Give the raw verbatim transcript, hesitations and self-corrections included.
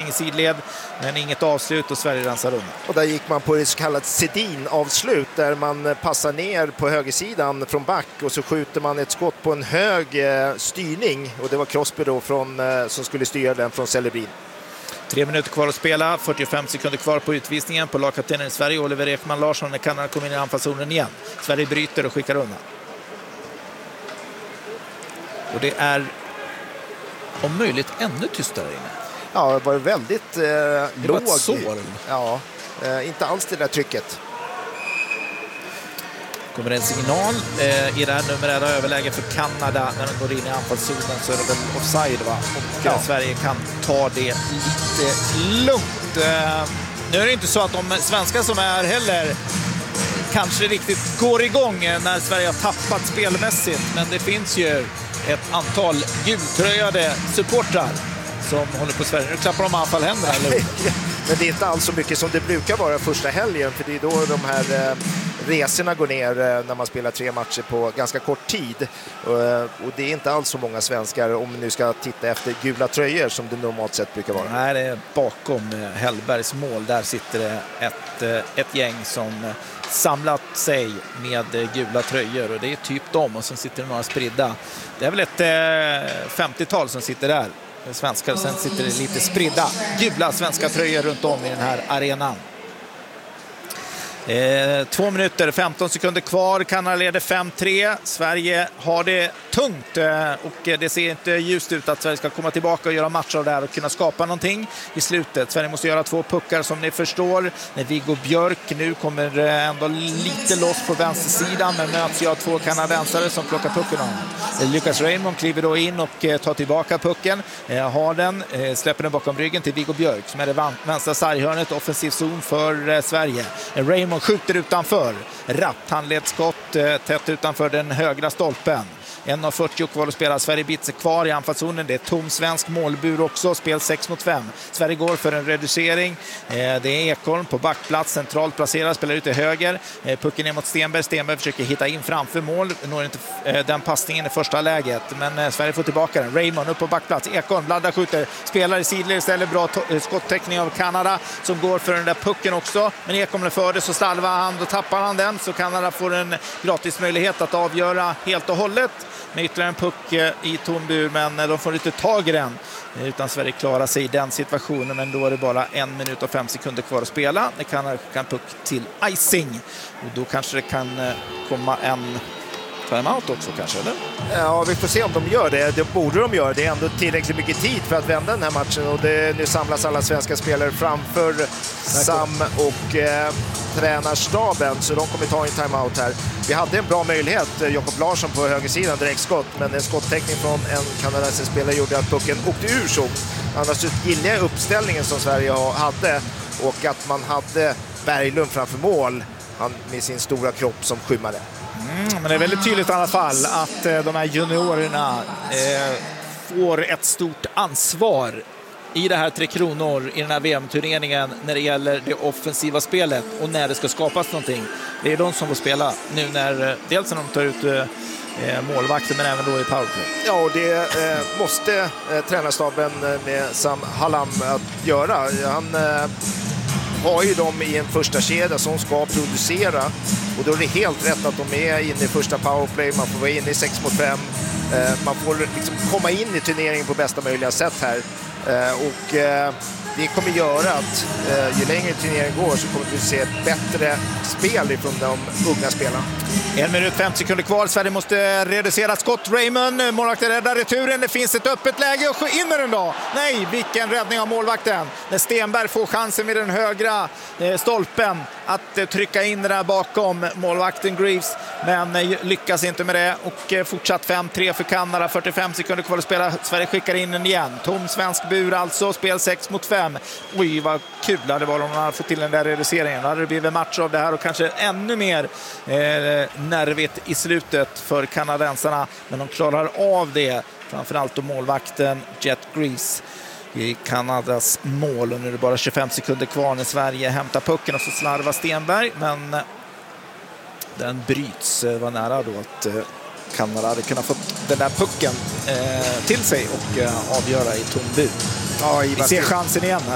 i sidled, men inget avslut och Sverige rensar undan. Och där gick man på det så kallat Sedin-avslut där man passar ner på högersidan från back och så skjuter man ett skott på en hög styrning och det var Crosby då från, som skulle styra den från Celebrin. Tre minuter kvar att spela, fyrtiofem sekunder kvar på utvisningen på lagkaptenen i Sverige, Oliver Ekman Larsson, när Kanada kommer in i anfallszonen igen. Sverige bryter och skickar undan. Och det är om möjligt ännu tystare inne. Ja, det var väldigt eh, det låg. Var ett sår. Ja, eh, inte alls det där trycket. Kommer en signal eh, i det här numerära överläge för Kanada när de går in i anfallszonen, så är det väl offside, va? Och ja. Sverige kan ta det lite lugnt. Eh, nu är det inte så att de svenskar som är heller kanske riktigt går igång när Sverige har tappat spelmässigt, men det finns ju ett antal gultröjade supportrar som håller på Sverige. Nu klappar de i alla fall händerna, eller? Men det är inte alls så mycket som det brukar vara första helgen, för det är då de här eh, resorna går ner eh, när man spelar tre matcher på ganska kort tid. Uh, och det är inte alls så många svenskar, om vi nu ska titta efter gula tröjor som det normalt sett brukar vara. Nej, det är bakom eh, Hellbergs mål. Där sitter det ett, eh, ett gäng som eh, samlat sig med eh, gula tröjor, och det är typ dem, och sen sitter det några spridda. Det är väl ett eh, femtiotal som sitter där. Svenskar, sen sitter det lite spridda gula svenska tröjor runt om i den här arenan. Eh, två minuter, femton sekunder kvar. Kanada leder fem tre. Sverige har det tungt eh, och det ser inte ljust ut att Sverige ska komma tillbaka och göra matcher av det här och kunna skapa någonting i slutet. Sverige måste göra två puckar som ni förstår. När Viggo Björk nu kommer ändå lite loss på vänstersidan, men möts jag av två kanadensare som plockar pucken om. Lucas Raymond kliver då in och eh, tar tillbaka pucken. Eh, har den, eh, släpper den bakom ryggen till Viggo Björk som är det vänstra sarghörnet, offensiv zon för eh, Sverige. Eh, Raymond skjuter utanför. Rappt handledsskott eh, tätt utanför den högra stolpen. en fyrtio kvar att spela. Sverige biter sig kvar i anfallszonen. Det är tom svensk målbur också. Spel sex mot fem. Sverige går för en reducering. Eh, det är Ekholm på backplats. Centralt placerad. Spelar ut till höger. Eh, pucken ner mot Stenberg. Stenberg försöker hitta in framför mål. Når inte eh, den passningen i första läget. Men eh, Sverige får tillbaka den. Raymond upp på backplats. Ekholm laddar, skjuter. Spelar i sidled istället. Bra to- skottäckning av Kanada som går för den där pucken också. Men Ekholm är före, så stalvar han. Då tappar han den. Så Kanada får en gratis möjlighet att avgöra helt och hållet med ytterligare en puck i tombur, men de får inte tag i den utan Sverige klarar sig i den situationen. Men då är det bara en minut och fem sekunder kvar att spela. Det kan en puck till icing och då kanske det kan komma en timeout också kanske, eller? Ja, vi får se om de gör det. Det borde de göra. Det är ändå tillräckligt mycket tid för att vända den här matchen, och det, nu samlas alla svenska spelare framför Sam och eh, tränarstaben, så de kommer ta en timeout här. Vi hade en bra möjlighet, Jakob Larsson på högersidan, direkt skott, men en skottäckning från en kanadensisk spelare gjorde att pucken åkte ur så. Annars gillar jag uppställningen som Sverige hade, och att man hade Berglund framför mål, han med sin stora kropp som skymmade. Mm, men det är väldigt tydligt i alla fall att eh, de här juniorerna eh, får ett stort ansvar i det här Tre Kronor, i den här V M-turneringen, när det gäller det offensiva spelet och när det ska skapas någonting. Det är de som får spela nu, när dels när de tar ut eh, målvakter, men även då i powerplay. Ja, och det eh, måste eh, tränarstaben med Sam Hallam att göra. Han eh, har ju dem i en första kedja som ska producera, och då är det helt rätt att de är inne i första powerplay. Man får vara inne i sex mot fem. Eh, man får liksom komma in i turneringen på bästa möjliga sätt här. Eh, och eh, det kommer göra att eh, ju längre turneringen går så kommer vi se ett bättre spel från de unga spelarna. En minut fem sekunder kvar. Sverige måste reducera skott. Raymond, målvakten räddar returen. Det finns ett öppet läge och in med den då. Nej, vilken räddning av målvakten. När Stenberg får chansen med den högra eh, stolpen att eh, trycka in den där bakom målvakten Greaves. Men eh, lyckas inte med det. Och eh, fortsatt fem tre för Kanada. fyrtiofem sekunder kvar att spela. Sverige skickar in den igen. Tom svensk bur alltså. Spel sex mot fem. Oj, vad kul det var om man hade fått till den där reduceringen. Då hade det blivit match av det här och kanske ännu mer eh, nervigt i slutet för kanadensarna, men de klarar av det, framförallt då målvakten Jet Greaves i Kanadas mål. Och nu är det bara tjugofem sekunder kvar när Sverige hämtar pucken och så slarvar Stenberg, men den bryts. Det var nära då att Kanada hade kunnat få den där pucken eh, till sig och eh, avgöra i tom bur. Ja, vi ser chansen igen här.